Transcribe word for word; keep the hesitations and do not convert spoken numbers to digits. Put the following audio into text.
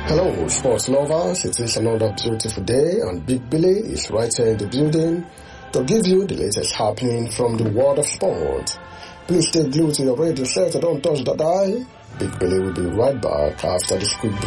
Hello, sports lovers. It is another beautiful day, and Big Billy is right here in the building to give you the latest happening from the world of sport. Please stay glued to your radio set and don't touch that dial. Big Billy will be right back after this quick break.